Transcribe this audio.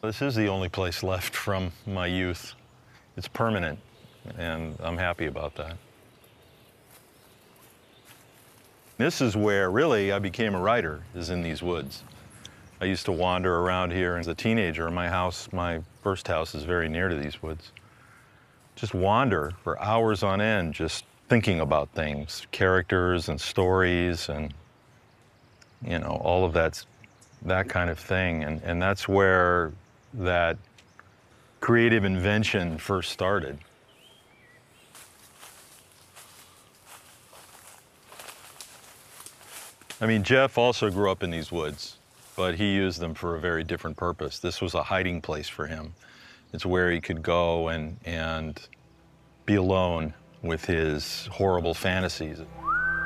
This is the only place left from my youth. It's permanent, and I'm happy about that. This is where, really, I became a writer, is in these woods. I used to wander around here as a teenager. My first house is very near to these woods. Just wander for hours on end, just thinking about things, characters and stories and, you know, all of that kind of thing. And that's where that creative invention first started. I mean, Jeff also grew up in these woods, but he used them for a very different purpose. This was a hiding place for him. It's where he could go and be alone with his horrible fantasies.